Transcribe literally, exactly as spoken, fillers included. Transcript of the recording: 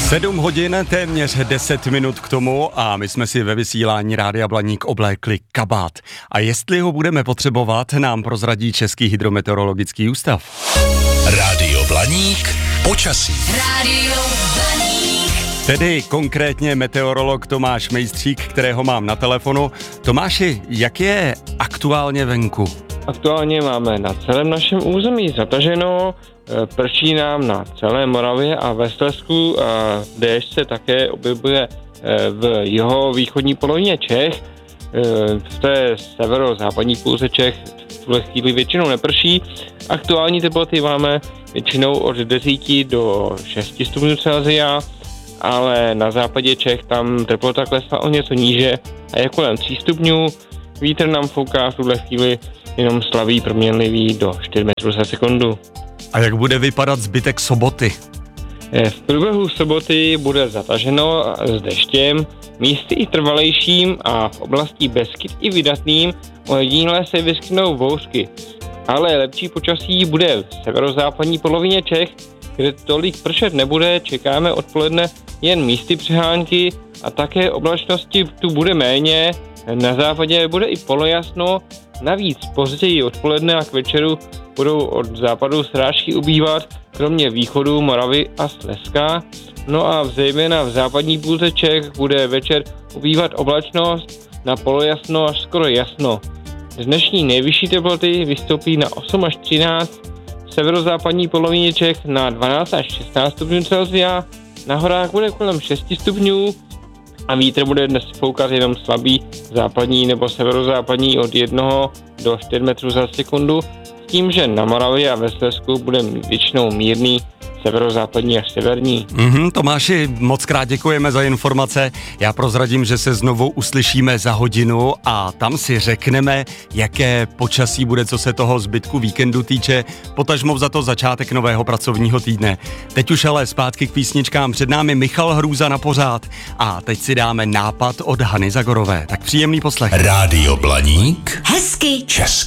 Sedm hodin, téměř deset minut k tomu a my jsme si ve vysílání Rádia Blaník oblékli kabát. A jestli ho budeme potřebovat, nám prozradí Český hydrometeorologický ústav. Rádio Blaník, počasí. Rádio Blaník. Tedy konkrétně meteorolog Tomáš Mejstřík, kterého mám na telefonu. Tomáši, jak je aktuálně venku? Aktuálně máme na celém našem území zataženo, prší nám na celé Moravě a ve Slezsku, déšť se také objevuje v jeho východní polovině Čech. V té severozápadní půlce Čech v tuhle chvíli většinou neprší. Aktuální teploty máme většinou od deseti do šesti stupňů Celsia, ale na západě Čech tam teplota klesla o něco níže a je kolem tří stupňů. Vítr nám fouká v tuhle chvíli jenom slabý, proměnlivý do čtyři metrů za sekundu. A jak bude vypadat zbytek soboty? V průběhu soboty bude zataženo s deštěm, místy i trvalejším a v oblasti Beskyt i vydatným ojediněle se vyskytnou bouřky. Ale lepší počasí bude v severozápadní polovině Čech, kde tolik pršet nebude, čekáme odpoledne jen místy přehánky a také oblačnosti tu bude méně, na západě bude i polojasno, navíc později odpoledne a k večeru budou od západu srážky ubývat, kromě východu Moravy a Slezska. No a zejména v západní půlce Čech bude večer ubývat oblačnost, na polojasno až skoro jasno. Z dnešní nejvyšší teploty vystoupí na osm až třináct, v severozápadní polovině Čech na dvanáct až šestnáct stupňů Celsia, na horách bude kolem šesti stupňů a vítr bude dnes foukat jenom slabý západní nebo severozápadní od jednoho do čtyř metrů za sekundu, s tím, že na Moravě a ve Slezsku bude většinou mírný severozápadní až severní. Mm-hmm, Tomáši, moc krát děkujeme za informace. Já prozradím, že se znovu uslyšíme za hodinu a tam si řekneme, jaké počasí bude, co se toho zbytku víkendu týče, potažmo za to začátek nového pracovního týdne. Teď už ale zpátky k písničkám, před námi Michal Hrůza na pořád a teď si dáme Nápad od Hany Zagorové. Tak příjemný poslech. Rádio Blaník. Hezky. Česky.